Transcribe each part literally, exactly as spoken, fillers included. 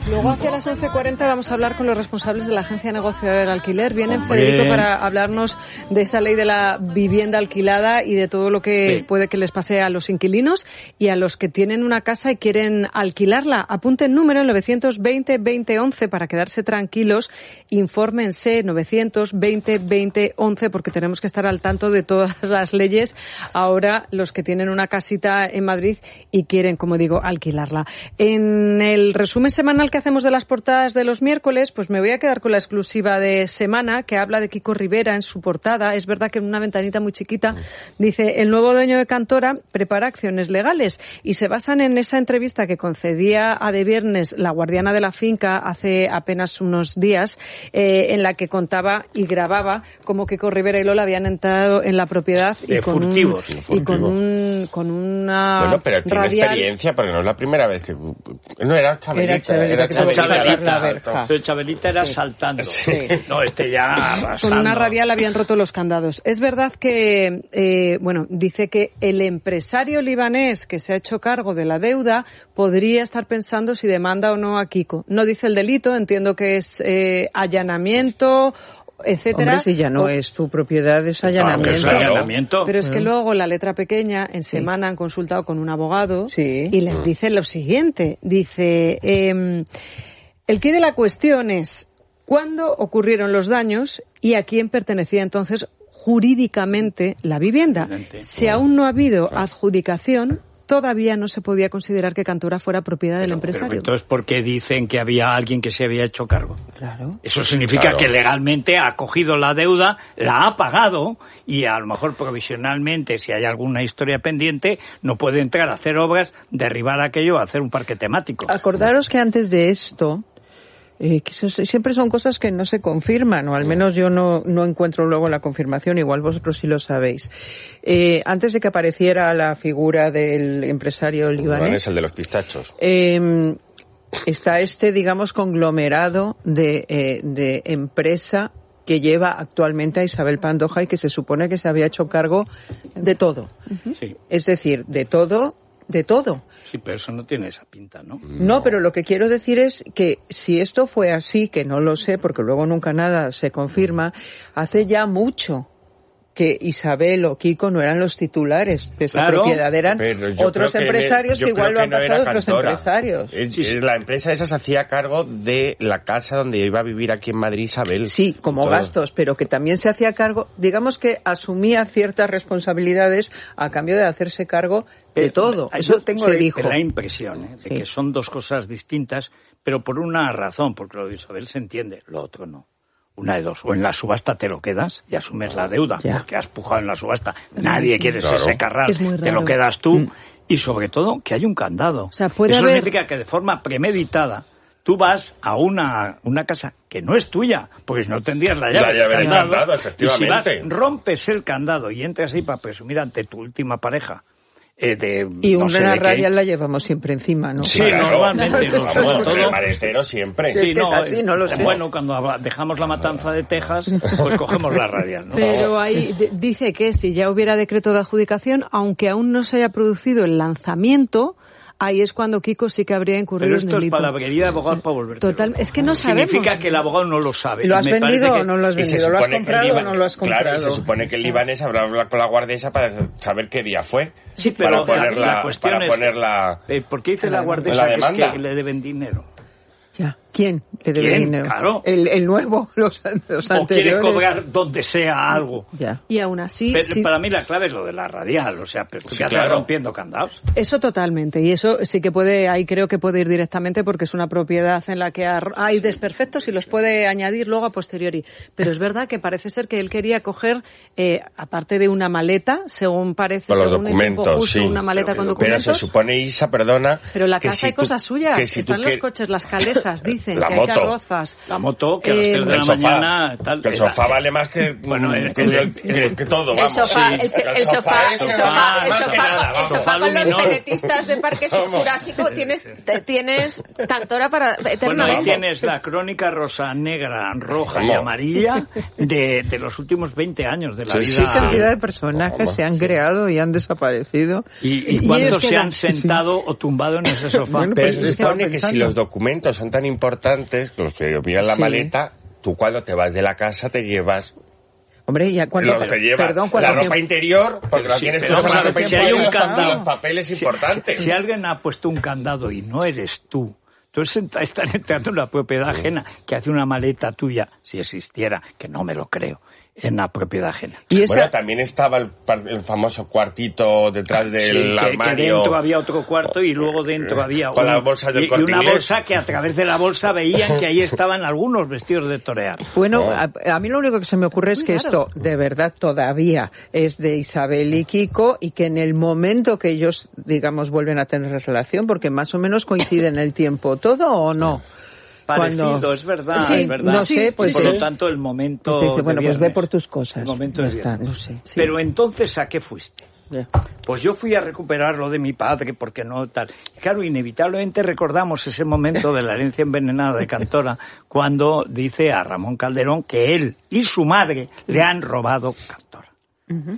Luego hacia las once cuarenta vamos a hablar con los responsables de la Agencia Negociadora del Alquiler. Viene Federico para hablarnos de esa ley de la vivienda alquilada y de todo lo que sí. puede que les pase a los inquilinos y a los que tienen una casa y quieren alquilarla. Apunten número novecientos veinte veinte once para quedarse tranquilos. Infórmense novecientos veinte veinte once porque tenemos que estar al tanto de todas las leyes. Ahora los que tienen una casita en Madrid y quieren, como digo, alquilarla. En el resumen semanal que hacemos de las portadas de los miércoles, pues me voy a quedar con la exclusiva de semana que habla de Kiko Rivera en su portada. Es verdad que en una ventanita muy chiquita dice: el nuevo dueño de Cantora prepara acciones legales, y se basan en esa entrevista que concedía a De Viernes la guardiana de la finca hace apenas unos días, eh, en la que contaba y grababa cómo Kiko Rivera y Lola habían entrado en la propiedad y con, furtivos, un, y con un con una bueno, pero tiene radial. experiencia, porque no es la primera vez que no era Chabelita, era Chabelita, era que Chabelita, Chabelita, la verja. Pero Chabelita era sí. saltando. Sí. No, este ya arrasando. Con una radial habían roto los candados. Es verdad que, eh, bueno, dice que el empresario libanés que se ha hecho cargo de la deuda podría estar pensando si demanda o no a Kiko. No dice el delito, entiendo que es eh, allanamiento, etcétera. Hombre, si ya no o, es tu propiedad, es allanamiento. Claro, es allanamiento. Pero es que luego la letra pequeña, en sí. semana han consultado con un abogado sí. y les dice lo siguiente. Dice, eh, el quid de la cuestión es cuándo ocurrieron los daños y a quién pertenecía entonces jurídicamente la vivienda. Si aún no ha habido adjudicación, todavía no se podía considerar que Cantora fuera propiedad del pero, empresario. Pero entonces, ¿por qué dicen que había alguien que se había hecho cargo? Claro. Eso significa claro. que legalmente ha cogido la deuda, la ha pagado y a lo mejor provisionalmente, si hay alguna historia pendiente, no puede entrar a hacer obras, derribar aquello, hacer un parque temático. Acordaros que antes de esto, Eh, que eso, siempre son cosas que no se confirman, o al menos yo no, no encuentro luego la confirmación, igual vosotros sí lo sabéis. Eh, antes de que apareciera la figura del empresario libanés, es el de los pistachos. Eh, está este, digamos, conglomerado de, eh, de empresa que lleva actualmente a Isabel Pantoja y que se supone que se había hecho cargo de todo. Uh-huh. Sí. Es decir, de todo, de todo. Sí, pero eso no tiene esa pinta, ¿no? No, pero lo que quiero decir es que si esto fue así, que no lo sé, porque luego nunca nada se confirma, hace ya mucho que Isabel o Kiko no eran los titulares de esa claro, propiedad, eran otros que empresarios me, que igual lo han pasado no otros empresarios. Es, sí, sí. La empresa esa se hacía cargo de la casa donde iba a vivir aquí en Madrid Isabel. Sí, como todo. Gastos, pero que también se hacía cargo, digamos que asumía ciertas responsabilidades a cambio de hacerse cargo de todo. Eh, Eso yo tengo se la, dijo. la impresión ¿eh? de sí. que son dos cosas distintas, pero por una razón, porque lo de Isabel se entiende, lo otro no. Una de dos, o en la subasta te lo quedas y asumes la deuda, ya. porque has pujado en la subasta. Nadie quiere claro. ese carral, te lo quedas tú. Mm. Y sobre todo, que hay un candado. O sea, puede Eso haber... significa que de forma premeditada tú vas a una, una casa que no es tuya, porque si no tendrías la llave, la llave del candado, candado, efectivamente. Y si vas, rompes el candado y entras ahí para presumir ante tu última pareja. Eh, de, y no una sé de radial qué. La llevamos siempre encima, ¿no? Sí, claro, normalmente. No, no, vamos, todo. El maletero siempre. Sí, es que no, es así, no lo sé. Bueno, cuando dejamos la matanza de Texas, pues cogemos la radial, ¿no? Pero ahí d- dice que si ya hubiera decreto de adjudicación, aunque aún no se haya producido el lanzamiento, ahí es cuando Kiko sí que habría incurrido Pero en esto delito. es palabrería de abogado para volverte. Total, es que no sabemos. Significa que el abogado no lo sabe. ¿Lo has Me vendido que... o no lo has vendido? ¿Lo has comprado Liban... o no lo has comprado? Claro, y se supone que el libanés habrá hablado con la guardesa para saber qué día fue. Sí, pero para poner la, la cuestión para es, poner la... Eh, ¿por qué dice la, la guardesa que, es que le deben dinero? Ya. ¿Quién le debe ¿Quién? dinero? Claro. El, el nuevo, los, los o anteriores. quiere cobrar donde sea algo. Ya. Y aún así... Pero sí, para mí la clave es lo de la radial, o sea, pero sí, que claro. rompiendo candados. Eso totalmente, y eso sí que puede, ahí creo que puede ir directamente porque es una propiedad en la que hay desperfectos y los puede añadir luego a posteriori. Pero es verdad que parece ser que él quería coger, eh, aparte de una maleta, según parece, con los según documentos, el tiempo justo, sí. una maleta pero, con pero documentos. Pero se supone, Isa, perdona... Pero la que casa si hay tú, cosas suyas, si están los que... coches, las calesas, dice. dicen la que moto. hay carrozas. La moto, que a las Eh, tres de la sofá, mañana... Tal, que el sofá vale más que, bueno, que, el, que, el, que, que todo, El vamos. sofá, Sí. el, se- el sofá, el eso, sofá, el más sofá, que nada, el vamos. sofá con los Luminor. genetistas de Parque Jurásico tienes, te- tienes cantora para Bueno, ahí eternamente. tienes la crónica rosa, negra, roja y ¿Cómo? amarilla de, de los últimos veinte años de la Sí, vida. sí, ¿Qué cantidad de personajes Vamos, se han sí. creado y han desaparecido? ¿Y, y Y cuántos ellos se quedan- han sentado o tumbado en ese sofá? Bueno, Pero pues se estaba supone que si pensando. los documentos son tan importantes, los que miran la Sí. maleta, tú cuando te vas de la casa te llevas Hombre, ya cuando... lo que llevas, Perdón, la ¿cuánto ropa tiempo? interior, porque la Sí, tienes pero puesta la vamos a ropa ver, si hay interior un y candado. los papeles importantes. Si alguien ha puesto un candado y no eres tú, entonces ent- están entrando en la propiedad ajena, que hace una maleta tuya, si existiera, que no me lo creo, en la propiedad ajena. Y esa... Bueno, también estaba el, par- el famoso cuartito detrás del Sí, que, que armario. dentro había otro cuarto y luego dentro había Con un- las bolsas del y, y Corte una Inglés. bolsa que a través de la bolsa veían que ahí estaban algunos vestidos de torear. Bueno, Oh. a, a mí lo único que se me ocurre es Muy que raro. esto de verdad todavía es de Isabel y Kiko y que en el momento que ellos, digamos, vuelven a tener relación, porque más o menos coincide en el tiempo, ¿todo o no? Parecido, Cuando- es verdad, Sí, es verdad. no sé, pues por sí. lo tanto, el momento Pues dice, de bueno, pues ve viernes. por tus cosas. El momento Ya de está, viernes. no sé. Sí. Pero entonces, ¿a qué fuiste? Ya. Pues yo fui a recuperar lo de mi padre, porque no tal. Claro, inevitablemente recordamos ese momento de la herencia envenenada de Cantora, cuando dice a Ramón Calderón que él y su madre le han robado Cantora. Ujú.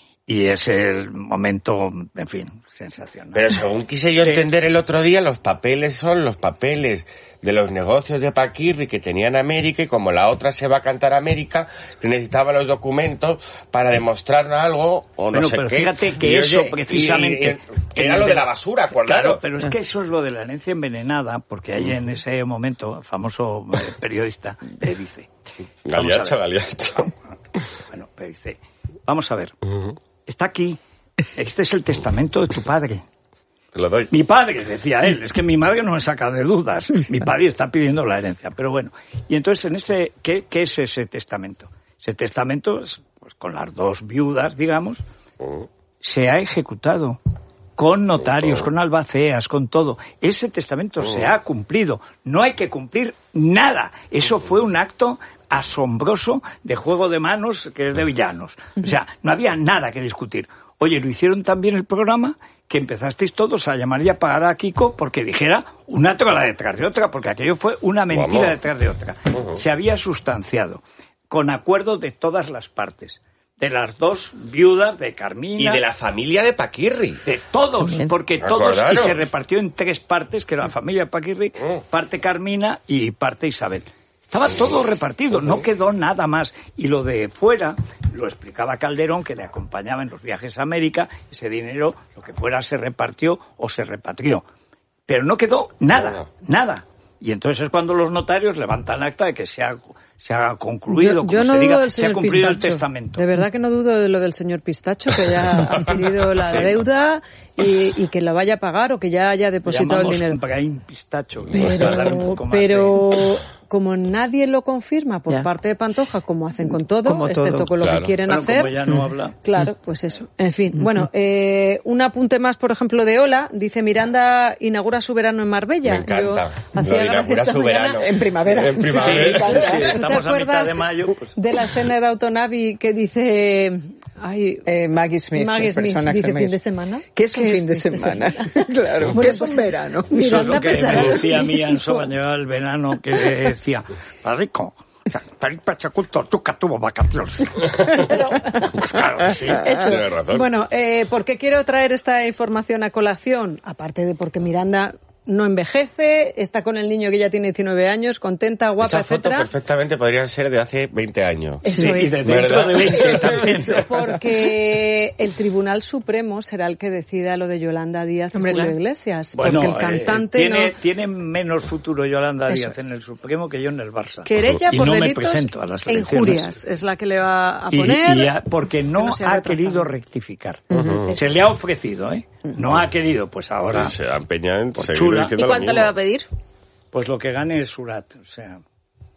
Y es el momento, en fin, sensacional. Pero según quise yo Sí. entender el otro día, los papeles son los papeles de los negocios de Paquirri que tenía en América, y como la otra se va a cantar a América, que necesitaba los documentos para demostrar algo o no Bueno, sé pero qué. fíjate que Y, eso oye, precisamente- y- y- era lo de la basura, acordaros. Claro, pero es que eso es lo de la herencia envenenada, porque ahí en ese momento, el famoso eh, periodista le dice... vamos a Galiacho, ver. Galiacho. Bueno, le dice, vamos a ver, está aquí, este es el testamento de tu padre. Te lo doy. Mi padre, decía él, es que mi madre no me saca de dudas, mi padre está pidiendo la herencia, pero bueno. Y entonces, en ese, ¿qué, qué es ese testamento? Ese testamento, pues con las dos viudas, digamos, se ha ejecutado con notarios, con albaceas, con todo. Ese testamento se ha cumplido. No hay que cumplir nada. Eso fue un acto asombroso de juego de manos que es de villanos. O sea, no había nada que discutir. Oye, lo hicieron también el programa que empezasteis todos a llamar y a pagar a Kiko porque dijera una trola detrás de otra, porque aquello fue una mentira Vamos. detrás de otra. Ujú. Se había sustanciado con acuerdo de todas las partes, de las dos viudas, de Carmina... Y de la familia de Paquirri. De todos, Bien. porque todos, y Acordaros. se repartió en tres partes, que era la familia Paquirri, Mm. parte Carmina y parte Isabel. Estaba todo repartido, no quedó nada más. Y lo de fuera, lo explicaba Calderón, que le acompañaba en los viajes a América, ese dinero, lo que fuera, se repartió o se repatrió. Pero no quedó nada, Nada. nada. Y entonces es cuando los notarios levantan acta de que se ha, se ha concluido, Yo, como yo no se dudo diga, del se ha señor cumplido el Pistacho. testamento. De verdad que no dudo de lo del señor Pistacho, que ya ha adquirido la deuda y, y que la vaya a pagar o que ya haya Lo depositado el llamamos dinero. Brahim Pistacho. que nos va a dar un Pero, poco más de- pero como nadie lo confirma por Ya. parte de Pantoja, como hacen con todo, Como todo, excepto con lo claro. que quieren Bueno, hacer. como ya no habla. Claro, pues eso. En fin, bueno, eh, un apunte más, por ejemplo, de Ola. Dice, Miranda inaugura su verano en Marbella. Me encanta. Yo Lo hacía de gracia inaugura esta su mañana. verano. En primavera. En primavera. Sí, sí, ¿Tú te estamos a mitad acuerdas de mayo. Pues, de la escena de Autonavi que dice... Ay, Eh, Maggie Smith, Maggie el Smith, personaje dice Maggie fin de Smith. semana. ¿Qué es un fin de semana? Claro, Bueno, ¿qué es pues, un verano? eso es Miranda lo que pensará me lo decía a mí mismo. Anso cuando llegaba el verano, que decía, Rico, Felipe Chaculto, tú que tuvo vacaciones. Pues claro que sí. Eso. Tienes razón. Bueno, eh, ¿por qué quiero traer esta información a colación? Aparte de porque Miranda no envejece, está con el niño que ya tiene diecinueve años, contenta, guapa, Esa foto etcétera. perfectamente podría ser de hace veinte años. Eso Sí, y es. de dentro ¿Verdad? de veinte también. Porque el Tribunal Supremo será el que decida lo de Yolanda Díaz y Hombre, Julio claro. Iglesias. Bueno, porque el eh, cantante tiene, no... tiene menos futuro Yolanda Eso Díaz es. en el Supremo que yo en el Barça. Querella Y por no me delitos presento a las e elecciones. injurias es la que le va a Y- poner. y a- porque no, que no se ha ha retractado. querido rectificar. Ujú. Se le ha ofrecido, ¿eh? No ha querido, pues ahora, Se ha empeñado en Por seguir chula. diciendo ¿Y lo cuánto mismo. le va a pedir? pues lo que gane es Surat, o sea...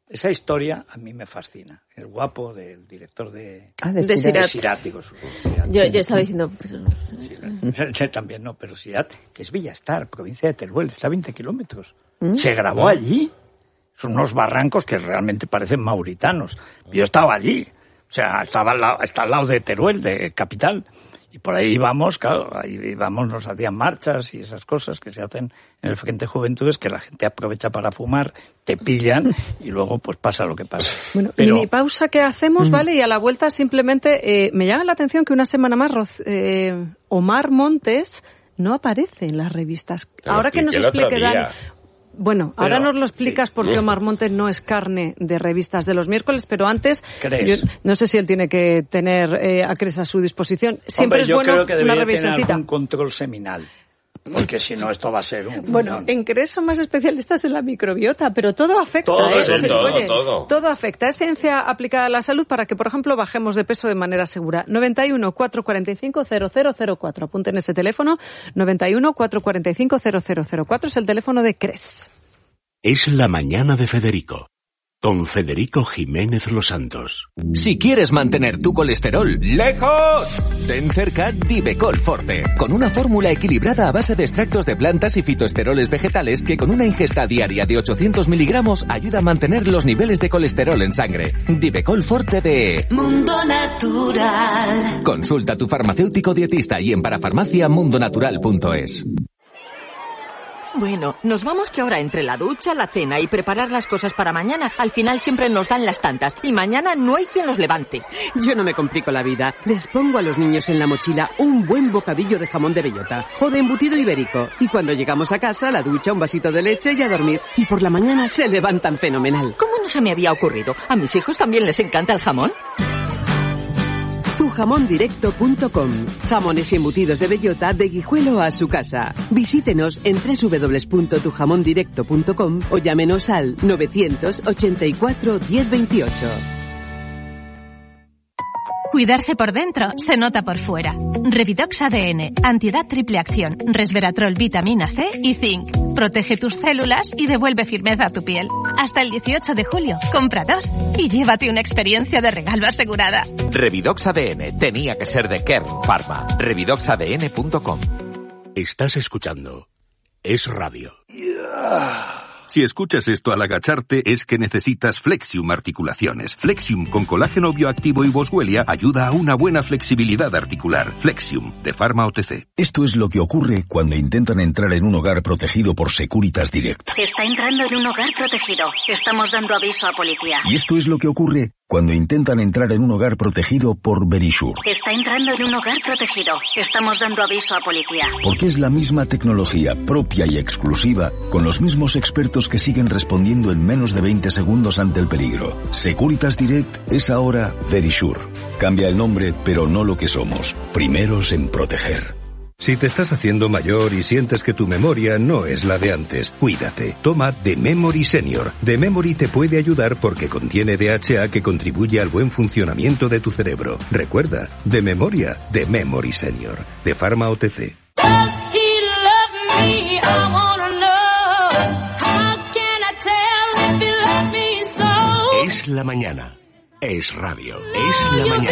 Esa historia a mí me fascina. El guapo del director de, ah, de, de Sirat. Sirat, digo, su, Sirat. Yo, yo estaba diciendo... Pues, Sirat. También no, pero Sirat, que es Villastar, provincia de Teruel, está a veinte kilómetros. ¿Mm? Se grabó allí. Son unos barrancos que realmente parecen mauritanos. Yo estaba allí. O sea, estaba al lado, está al lado de Teruel, de capital. Y por ahí íbamos, claro, ahí íbamos, nos hacían marchas y esas cosas que se hacen en el Frente Juventudes, que la gente aprovecha para fumar, te pillan y luego pues pasa lo que pasa. Bueno, Pero... mini pausa que hacemos, ¿vale? Y a la vuelta simplemente eh, me llama la atención que una semana más eh, Omar Montes no aparece en las revistas. Pero ahora que nos explique Dani... Bueno, pero, ahora nos lo explicas sí. porque Omar Montes no es carne de revistas de los miércoles, pero antes, ¿crees? Yo, no sé si él tiene que tener eh, a Cres a su disposición. Siempre Hombre, es yo bueno creo que una debería revisioncita. tener algún control seminal, porque si no esto va a ser un... Bueno, no. en Cres son más especialistas en la microbiota, pero todo afecta. Todo, ¿eh? sí, todo, Oye, todo. todo afecta. Es ciencia aplicada a la salud para que, por ejemplo, bajemos de peso de manera segura. noventa y uno, cuatrocientos cuarenta y cinco, cero cero cero cuatro. Apunten ese teléfono. noventa y uno, cuatrocientos cuarenta y cinco, cero cero cero cuatro es el teléfono de Cres. Es la mañana de Federico, con Federico Jiménez Los Santos. Si quieres mantener tu colesterol lejos, ten cerca Divecol Forte, con una fórmula equilibrada a base de extractos de plantas y fitoesteroles vegetales que con una ingesta diaria de ochocientos miligramos ayuda a mantener los niveles de colesterol en sangre. Divecol Forte de Mundo Natural. Consulta a tu farmacéutico dietista y en parafarmacia mundonatural punto es. Bueno, nos vamos que ahora entre la ducha, la cena y preparar las cosas para mañana, al final siempre nos dan las tantas y mañana no hay quien los levante. Yo no me complico la vida. Les pongo a los niños en la mochila un buen bocadillo de jamón de bellota o de embutido ibérico. Y cuando llegamos a casa, la ducha, un vasito de leche y a dormir. Y por la mañana se levantan fenomenal. ¿Cómo no se me había ocurrido? ¿A mis hijos también les encanta el jamón? tu jamón directo punto com. Jamones y embutidos de bellota de Guijuelo a su casa. Visítenos en doble u doble u doble u punto tu jamón directo punto com o llámenos al novecientos ochenta y cuatro diez veintiocho. Cuidarse por dentro se nota por fuera. Revidox A D N, antiedad triple acción, resveratrol, vitamina C y zinc. Protege tus células y devuelve firmeza a tu piel. Hasta el dieciocho de julio, compra dos y llévate una experiencia de regalo asegurada. Revidox A D N, tenía que ser de Kern Pharma. revidox a d n punto com. Estás escuchando Es Radio. Yeah. Si escuchas esto al agacharte es que necesitas Flexium Articulaciones. Flexium con colágeno bioactivo y boswellia ayuda a una buena flexibilidad articular. Flexium, de Pharma O T C. Esto es lo que ocurre cuando intentan entrar en un hogar protegido por Securitas Direct. Está entrando en un hogar protegido. Estamos dando aviso a policía. Y esto es lo que ocurre cuando intentan entrar en un hogar protegido por Verisure. Está entrando en un hogar protegido. Estamos dando aviso a policía. Porque es la misma tecnología propia y exclusiva con los mismos expertos que siguen respondiendo en menos de veinte segundos ante el peligro. Securitas Direct es ahora Verisure. Cambia el nombre, pero no lo que somos. Primeros en proteger. Si te estás haciendo mayor y sientes que tu memoria no es la de antes, cuídate. Toma The Memory Senior. The Memory te puede ayudar porque contiene D H A que contribuye al buen funcionamiento de tu cerebro. Recuerda, de memoria, The Memory Senior. De Pharma O T C. Es la mañana. Es radio. Es la mañana.